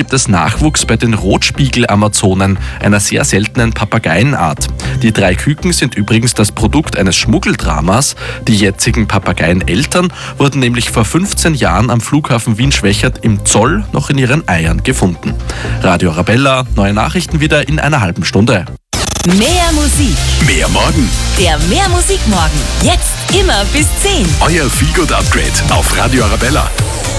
gibt es Nachwuchs bei den Rotspiegel-Amazonen, einer sehr seltenen Papageienart. Die 3 Küken sind übrigens das Produkt eines Schmuggeldramas. Die jetzigen Papageieneltern wurden nämlich vor 15 Jahren am Flughafen Wien-Schwechat im Zoll noch in ihren Eiern gefunden. Radio Arabella, neue Nachrichten wieder in einer halben Stunde. Mehr Musik, Mehr Morgen. der Mehr Musik Morgen. Jetzt immer bis 10. Euer Feelgood Upgrade auf Radio Arabella.